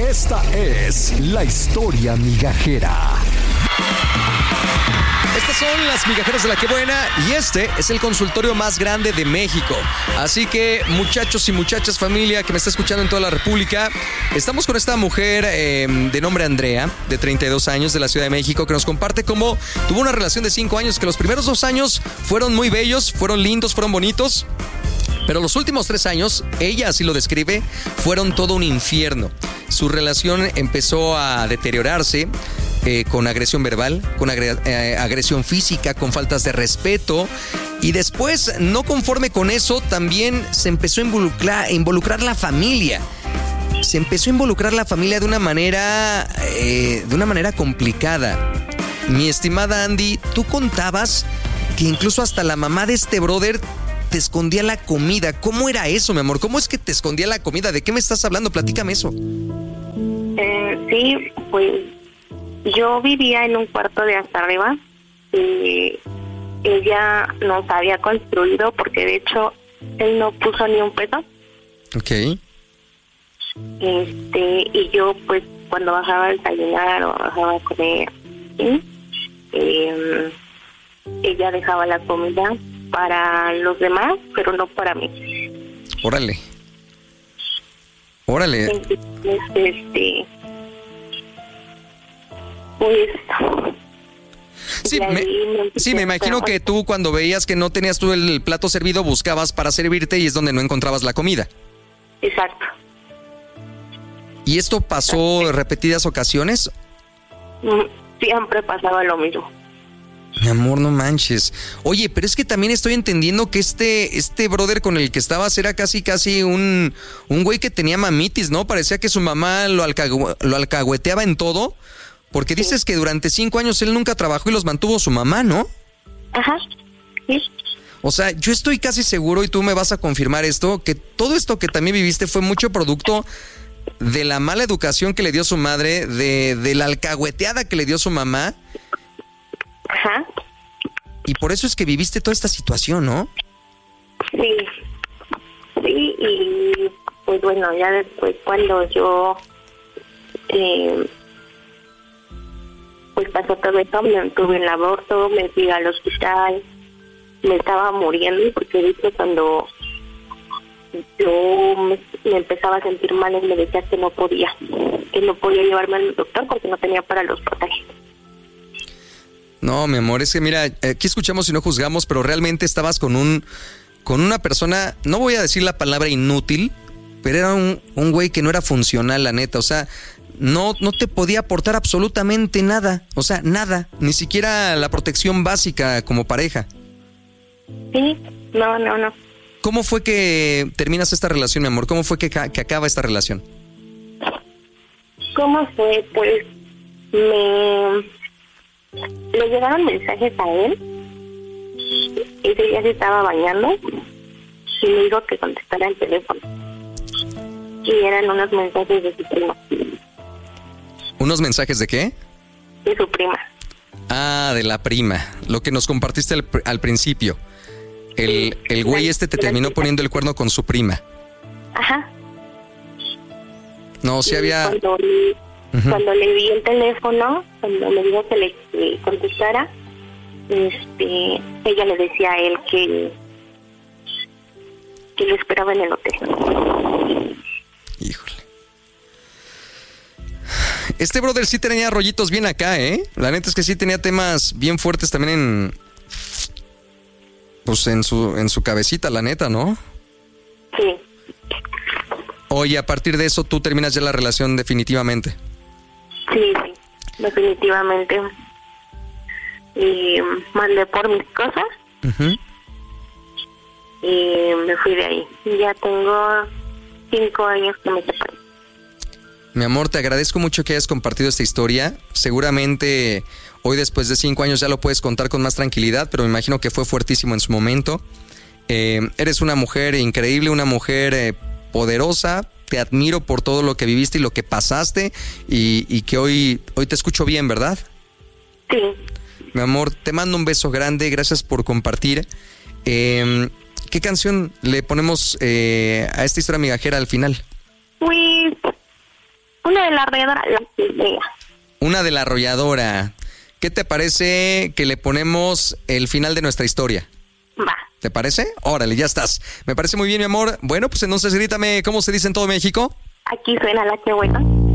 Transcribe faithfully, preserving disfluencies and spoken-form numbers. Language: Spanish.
Esta es la historia migajera. Estas son las migajeras de La Que Buena y este es el consultorio más grande de México. Así que, muchachos y muchachas, familia que me está escuchando en toda la República, estamos con esta mujer eh, de nombre Andrea, de treinta y dos años, de la Ciudad de México, que nos comparte cómo tuvo una relación de cinco años, que los primeros dos años fueron muy bellos, fueron lindos, fueron bonitos. Pero los últimos tres años, ella así lo describe, fueron todo un infierno. Su relación empezó a deteriorarse eh, con agresión verbal, con agre- eh, agresión física, con faltas de respeto. Y después, no conforme con eso, también se empezó a involucrar, a involucrar la familia. Se empezó a involucrar la familia de una manera, eh, de una manera complicada. Mi estimada Andy, tú contabas que incluso hasta la mamá de este brother te escondía la comida. ¿Cómo era eso, mi amor? ¿Cómo es que te escondía la comida? ¿De qué me estás hablando? Platícame eso. Eh, sí, pues yo vivía en un cuarto de hasta arriba y ella nos había construido porque de hecho él no puso ni un peso. Ok. Este, y yo pues cuando bajaba a desayunar o bajaba a comer, ¿sí? eh, ella dejaba la comida para los demás, pero no para mí. Órale. Órale. Entonces, este, pues... Sí, me, me sí, me imagino que tú cuando veías que no tenías tú el plato servido, buscabas para servirte y es donde no encontrabas la comida. Exacto. ¿Y esto pasó en repetidas ocasiones? Siempre pasaba lo mismo. Mi amor, no manches. Oye, pero es que también estoy entendiendo que este, este brother con el que estabas era casi, casi un, un güey que tenía mamitis, ¿no? Parecía que su mamá lo, alcahu- lo alcahueteaba en todo. Porque sí. Dices que durante cinco años él nunca trabajó y los mantuvo su mamá, ¿no? Ajá, sí. O sea, yo estoy casi seguro, y tú me vas a confirmar esto, que todo esto que también viviste fue mucho producto de la mala educación que le dio su madre, de, de la alcahueteada que le dio su mamá. Ajá. Y por eso es que viviste toda esta situación, ¿no? Sí, sí, y pues bueno, ya después cuando yo, eh, pues pasó todo esto, me tuve el aborto, me fui al hospital, me estaba muriendo, porque de hecho cuando yo me, me empezaba a sentir mal, él me decía que no podía, que no podía llevarme al doctor porque no tenía para los pasajes. No, mi amor, es que mira, aquí escuchamos y no juzgamos, pero realmente estabas con un con una persona, no voy a decir la palabra inútil, pero era un, un güey que no era funcional, la neta, o sea, no, no te podía aportar absolutamente nada, o sea, nada, ni siquiera la protección básica como pareja. Sí, no, no, no. ¿Cómo fue que terminas esta relación, mi amor? ¿Cómo fue que, que acaba esta relación? ¿Cómo fue? Pues me... le llegaron mensajes a él. Ese día se estaba bañando y me dijo que contestara el teléfono. Y eran unos mensajes de su prima. ¿Unos mensajes de qué? De su prima. Ah, de la prima. Lo que nos compartiste al, al principio. El, el güey este te terminó poniendo el cuerno con su prima. Ajá. No, sí y había... Cuando, uh-huh. cuando le di el teléfono, cuando me dijo que le, le contestara, este, ella le decía a él que, que lo esperaba en el hotel. Híjole. Este brother sí tenía rollitos bien acá, ¿eh? La neta es que sí tenía temas bien fuertes también en... pues en su, en su cabecita, la neta, ¿no? Sí. Oye, a partir de eso, ¿tú terminas ya la relación definitivamente? Sí, sí, definitivamente. Y mandé por mis cosas. Uh-huh. Y me fui de ahí. Ya tengo cinco años que me separé. Mi amor, te agradezco mucho que hayas compartido esta historia. Seguramente hoy, después de cinco años, ya lo puedes contar con más tranquilidad, pero me imagino que fue fuertísimo en su momento. Eh, eres una mujer increíble, una mujer eh, poderosa. Te admiro por todo lo que viviste y lo que pasaste y, y que hoy, hoy te escucho bien, ¿verdad? Sí. Mi amor, te mando un beso grande. Gracias por compartir. Eh, ¿Qué canción le ponemos eh, a esta historia migajera al final? Pues Una de la arrolladora, la que vea. Una de la arrolladora. ¿Qué te parece que le ponemos el final de nuestra historia? Va. ¿Te parece? Órale, ya estás. Me parece muy bien, mi amor. Bueno, pues entonces grítame cómo se dice en todo México. Aquí suena la que buena.